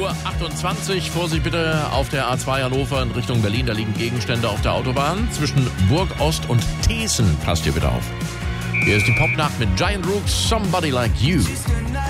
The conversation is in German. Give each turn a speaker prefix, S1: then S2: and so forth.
S1: Uhr. Vorsicht bitte auf der A2 Hannover in Richtung Berlin. Da liegen Gegenstände auf der Autobahn. Zwischen Burgost und Thesen. Passt ihr bitte auf. Hier ist die Popnacht mit Giant Rooks, Somebody Like You.